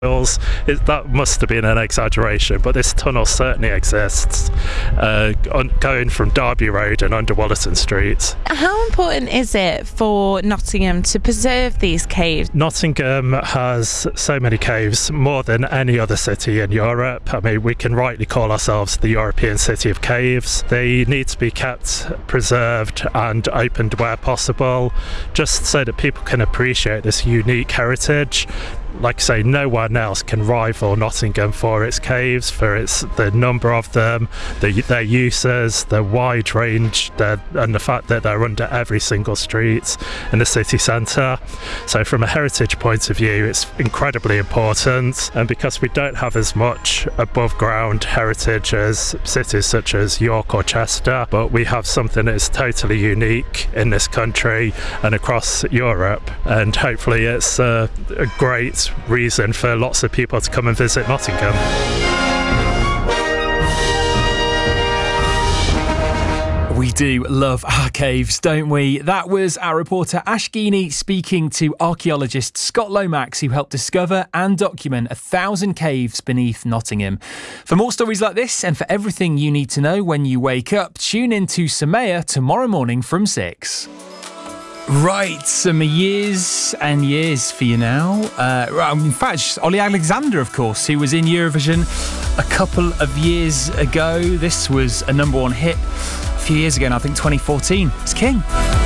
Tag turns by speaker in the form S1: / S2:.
S1: That must have been an exaggeration, but this tunnel certainly exists, going from Derby Road and under Wollerton Street.
S2: How important is it for Nottingham to preserve these caves?
S1: Nottingham has so many caves, more than any other city in Europe. I mean, we can rightly call ourselves the European City of Caves. They need to be kept preserved and opened where possible, just so that people can appreciate this unique heritage. Like I say, no one else can rival Nottingham for its caves, for the number of them, their uses, their wide range, and the fact that they're under every single street in the city centre. So from a heritage point of view, it's incredibly important. And because we don't have as much above ground heritage as cities such as York or Chester, but we have something that is totally unique in this country and across Europe. And hopefully it's a great reason for lots of people to come and visit Nottingham.
S3: We do love our caves, don't we? That was our reporter Ash Geeney speaking to archaeologist Scott Lomax, who helped discover and document 1,000 caves beneath Nottingham. For more stories like this and for everything you need to know when you wake up, tune in to Samaya tomorrow morning from 6. Right, some years and years for you now. In fact, Ollie Alexander, of course, who was in Eurovision a couple of years ago. This was a number one hit a few years ago, and I think 2014. It's King.